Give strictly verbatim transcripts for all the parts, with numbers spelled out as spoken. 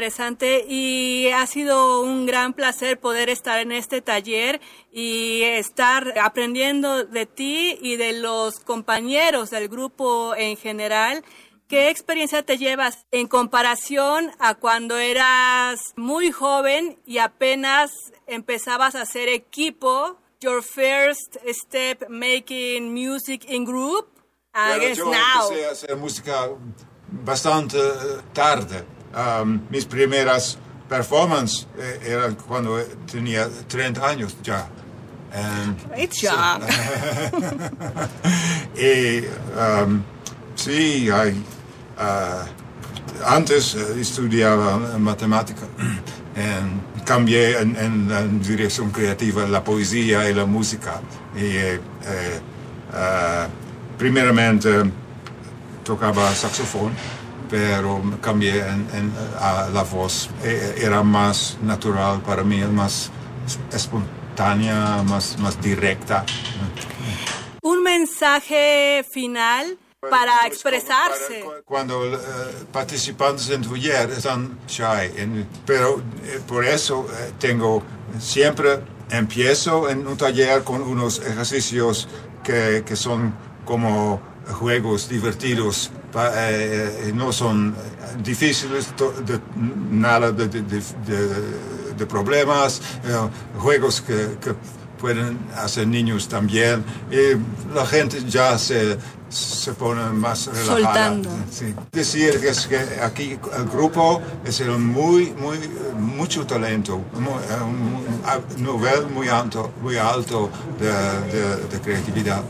interesante y ha sido un gran placer poder estar en este taller y estar aprendiendo de ti y de los compañeros del grupo en general. ¿Qué experiencia te llevas en comparación a cuando eras muy joven y apenas empezabas a hacer equipo? Your first step making music in group? I guess yo now. empecé a hacer música bastante tarde. Um, mis primeras performances eh, eran cuando tenía treinta años ya. And, Great job. y um, sí, hay, uh, antes uh, estudiaba matemática. Y cambié en, en la dirección creativa la poesía y la música. Y, eh, eh, uh, primeramente tocaba saxofón, pero cambié en, en, a la voz. Era más natural para mí, más espontánea, más, más directa. Un mensaje final para expresarse. Para, cuando uh, participantes en taller están shy, en, pero eh, por eso eh, tengo siempre empiezo en un taller con unos ejercicios que, que son como juegos divertidos, pa, eh, no son difíciles, de, nada de, de, de, de problemas, eh, juegos que, que pueden hacer niños también, y la gente ya se se pone más relajada. Soltando. Sí. Decir que, es que aquí el grupo es muy, muy, mucho talento, muy, un, un nivel muy alto, muy alto de, de, de creatividad.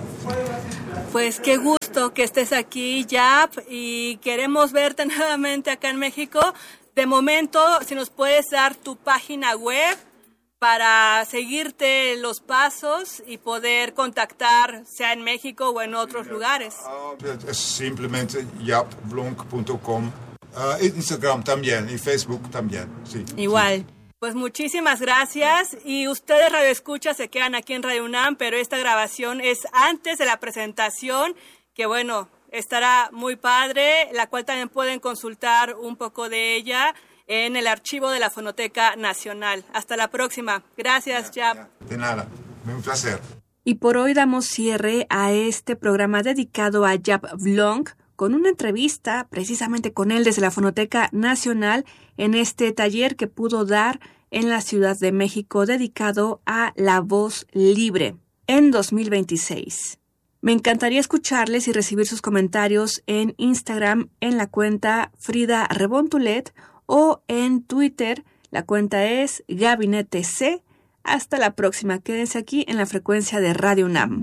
Pues qué gusto que estés aquí, Jaap, y queremos verte nuevamente acá en México. De momento, si nos puedes dar tu página web para seguirte los pasos y poder contactar, sea en México o en otros lugares. Es simplemente jaap blonk punto com. Uh, Instagram también y Facebook también. Sí, igual. Sí. Pues muchísimas gracias y ustedes radioescuchas se quedan aquí en Radio UNAM, pero esta grabación es antes de la presentación, que bueno, estará muy padre, la cual también pueden consultar un poco de ella en el archivo de la Fonoteca Nacional. Hasta la próxima. Gracias, Jaap. De nada, un placer. Y por hoy damos cierre a este programa dedicado a Jaap Blonk con una entrevista precisamente con él desde la Fonoteca Nacional en este taller que pudo dar en la Ciudad de México dedicado a la voz libre en dos mil veintiséis. Me encantaría escucharles y recibir sus comentarios en Instagram en la cuenta Frida Rebontulet o en Twitter, la cuenta es Gabinete C. Hasta la próxima. Quédense aquí en la frecuencia de Radio UNAM.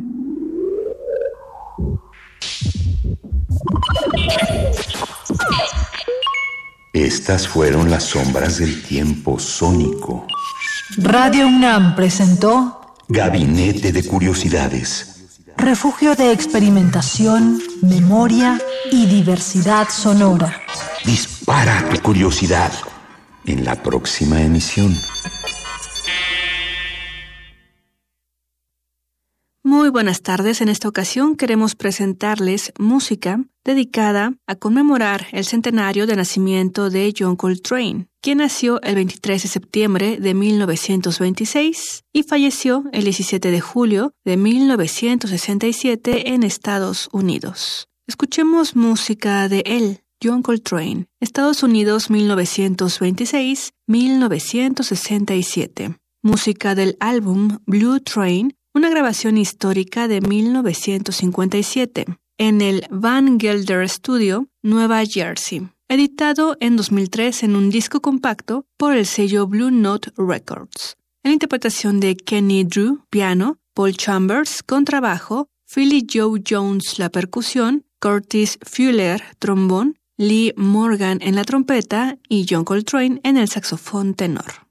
Estas fueron las sombras del tiempo sónico. Radio UNAM presentó Gabinete de Curiosidades. Refugio de experimentación, memoria y diversidad sonora. Dispara tu curiosidad en la próxima emisión. Muy buenas tardes. En esta ocasión queremos presentarles música dedicada a conmemorar el centenario de nacimiento de John Coltrane, quien nació el veintitrés de septiembre de mil novecientos veintiséis y falleció el diecisiete de julio de mil novecientos sesenta y siete en Estados Unidos. Escuchemos música de él, John Coltrane, Estados Unidos mil novecientos veintiséis a mil novecientos sesenta y siete. Música del álbum Blue Train, una grabación histórica de mil novecientos cincuenta y siete, en el Van Gelder Studio, Nueva Jersey, editado en dos mil tres en un disco compacto por el sello Blue Note Records. En la interpretación de Kenny Drew, piano, Paul Chambers, contrabajo, Philly Joe Jones, la percusión, Curtis Fuller, trombón, Lee Morgan en la trompeta y John Coltrane en el saxofón tenor.